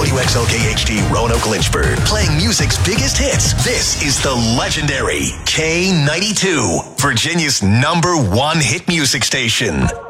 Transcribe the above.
WXLKHD Roanoke Lynchburg, playing music's biggest hits. This is the legendary K92, Virginia's #1 hit music station.